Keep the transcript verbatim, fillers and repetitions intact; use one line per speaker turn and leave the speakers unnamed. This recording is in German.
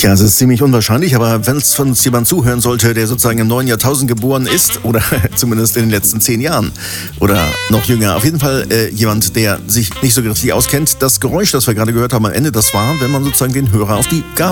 Tja, es ist ziemlich unwahrscheinlich, aber wenn es von uns jemand zuhören sollte, der sozusagen im neuen Jahrtausend geboren ist, oder zumindest in den letzten zehn Jahren oder noch jünger, auf jeden Fall äh, jemand, der sich nicht so richtig auskennt, das Geräusch, das wir gerade gehört haben am Ende, das war, wenn man sozusagen den Hörer auf die Gabel